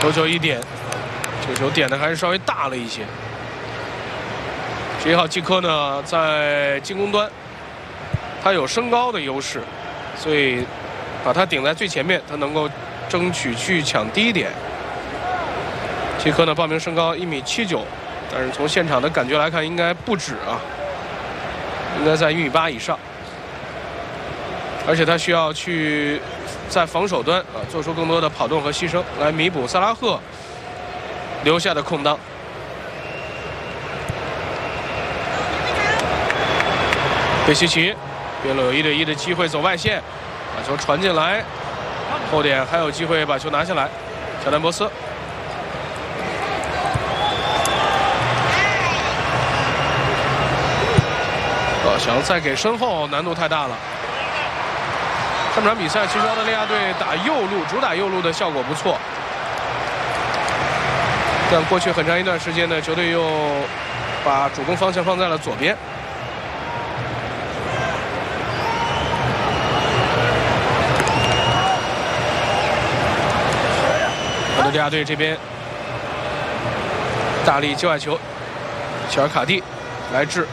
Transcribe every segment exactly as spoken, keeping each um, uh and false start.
头球一点，这个球点的还是稍微大了一些。十一号季科呢，在进攻端，他有身高的优势，所以把他顶在最前面，他能够争取去抢第一点。季科呢，报名身高一米七九，但是从现场的感觉来看，应该不止啊，应该在一米八以上。而且他需要去在防守端啊做出更多的跑动和牺牲，来弥补萨拉赫留下的空当。贝西奇边路有一对一的机会走外线，把球传进来，后点还有机会把球拿下来。乔丹波斯。呃，想要再给身后难度太大了。上场比赛其实澳大利亚队打右路，主打右路的效果不错，但过去很长一段时间呢，球队又把主攻方向放在了左边。澳大利亚队这边大力界外球，切尔卡蒂来治。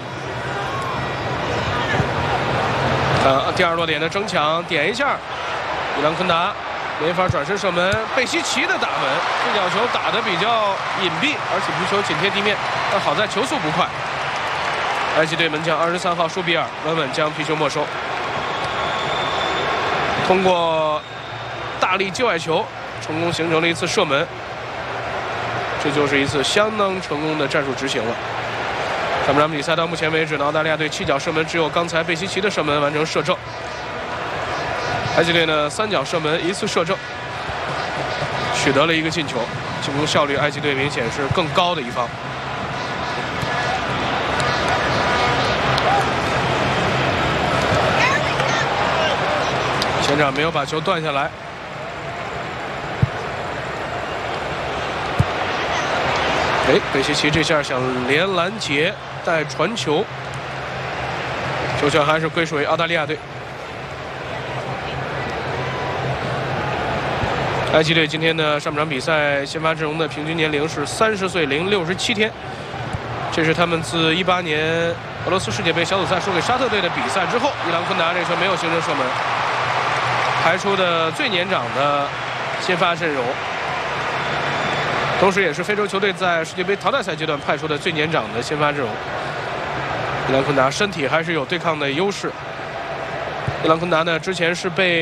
呃，第二落点的争抢，点一下，伊朗昆达没法转身射门，贝西奇的打门，这脚球打得比较隐蔽，而且皮球紧贴地面，但好在球速不快。埃及队门将二十三号舒比尔稳稳将皮球没收，通过大力界外球成功形成了一次射门，这就是一次相当成功的战术执行了。上半场比赛到目前为止呢，澳大利亚队七脚射门只有刚才贝西奇的射门完成射正。埃及队呢三脚射门一次射正，取得了一个进球，进攻效率埃及队明显是更高的一方。前场没有把球断下来。哎，贝西奇这下想连拦截带传球，球权还是归属于澳大利亚队。埃及队今天的上半场比赛先发阵容的平均年龄是三十岁零六十七天，这是他们自一八年俄罗斯世界杯小组赛输给沙特队的比赛之后，伊朗昆达这球没有形成射门，排出的最年长的先发阵容。同时也是非洲球队在世界杯淘汰赛阶段派出的最年长的先发阵容。伊朗昆达身体还是有对抗的优势。伊朗昆达呢，之前是被